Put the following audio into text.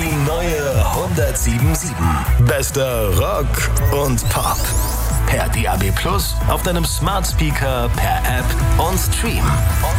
Die neue 107.7. Bester Rock und Pop. Per DAB+, auf deinem Smart Speaker, per App und Stream.